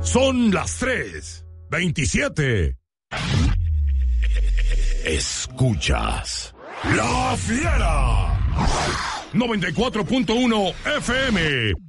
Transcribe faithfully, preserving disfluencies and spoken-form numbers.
Son las tres veintisiete. Escuchas La Fiera noventa y cuatro punto uno F M